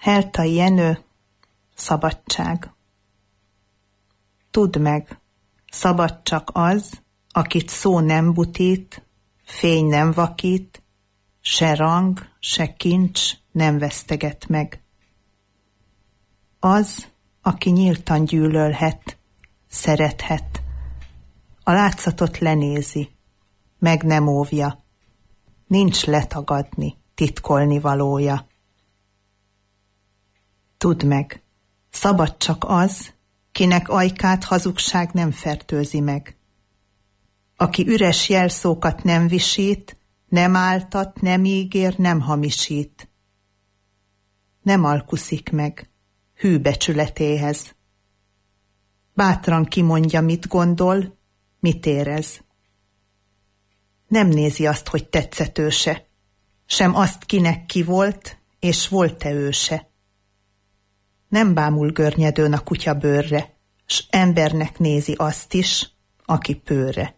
Heltai Jenő, szabadság. Tudd meg, szabad csak az, akit szó nem butít, fény nem vakít, se rang, se kincs nem veszteget meg. Az, aki nyíltan gyűlölhet, szerethet, a látszatot lenézi, meg nem óvja, nincs letagadni, titkolni valója. Tudd meg, szabad csak az, kinek ajkát hazugság nem fertőzi meg. Aki üres jelszókat nem visít, nem áltat, nem ígér, nem hamisít. Nem alkuszik meg, hű becsületéhez. Bátran kimondja, mit gondol, mit érez. Nem nézi azt, hogy tetszetőse, sem azt, kinek ki volt, és volt-e őse. Nem bámul görnyedőn a kutya bőrre, s embernek nézi azt is, aki pőre.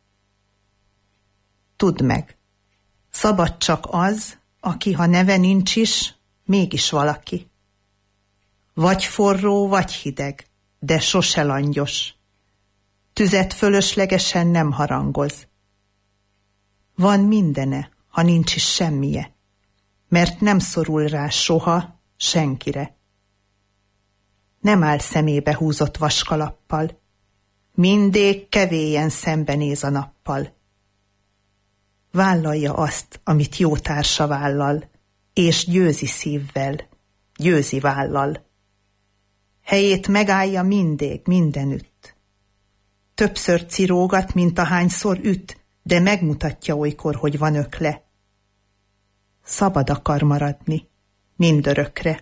Tudd meg, szabad csak az, aki, ha neve nincs is, mégis valaki. Vagy forró, vagy hideg, de sose langyos. Tüzet fölöslegesen nem harangoz. Van mindene, ha nincs is semmije, mert nem szorul rá soha senkire. Nem áll szemébe húzott vaskalappal, mindig kevélyen szembenéz a nappal. Vállalja azt, amit jó társa vállal, és győzi szívvel, győzi vállal. Helyét megállja mindig, mindenütt. Többször cirógat, mint ahányszor üt, de megmutatja olykor, hogy van ökle. Szabad akar maradni, mindörökre.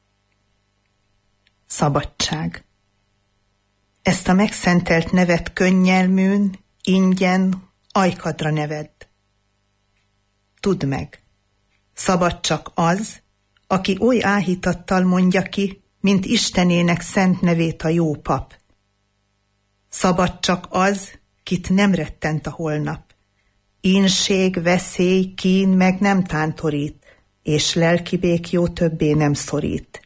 Szabadság. Ezt a megszentelt nevet könnyelműn, ingyen, ajkadra nevedd. Tudd meg, szabad csak az, aki oly áhítattal mondja ki, mint Istenének szent nevét a jó pap. Szabad csak az, kit nem rettent a holnap. Ínség, veszély, kín meg nem tántorít, és lelki békjó többé nem szorít.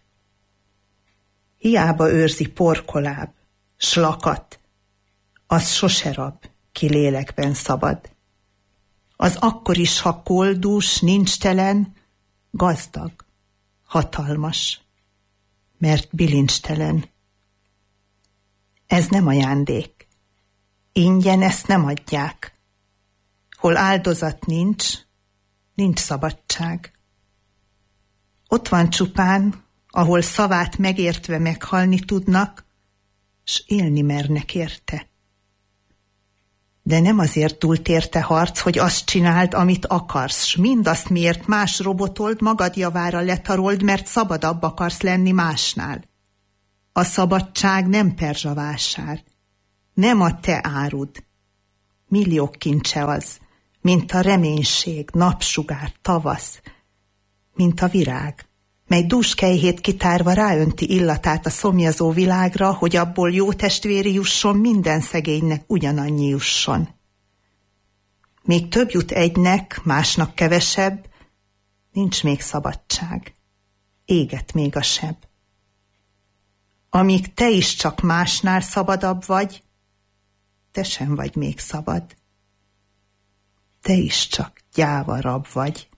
Hiába őrzi porkoláb, s lakat, az sose rab, ki lélekben szabad. Az akkor is, ha koldús, nincs telen, gazdag, hatalmas, mert bilincstelen. Ez nem ajándék, ingyen ezt nem adják. Hol áldozat nincs, nincs szabadság. Ott van csupán, ahol szavát megértve meghalni tudnak, s élni mernek érte. De nem azért dúlt érte harc, hogy azt csináld, amit akarsz, s mindazt, miért más robotold, magad javára letarold, mert szabadabb akarsz lenni másnál. A szabadság nem perzsavásár, nem a te árud. Milliók kincse az, mint a reménység, napsugár, tavasz, mint a virág, mely dús kejhét kitárva ráönti illatát a szomjazó világra, hogy abból jó testvéri jusson, minden szegénynek ugyanannyi jusson. Még több jut egynek, másnak kevesebb, nincs még szabadság, éget még a seb. Amíg te is csak másnál szabadabb vagy, te sem vagy még szabad. Te is csak gyáva rab vagy.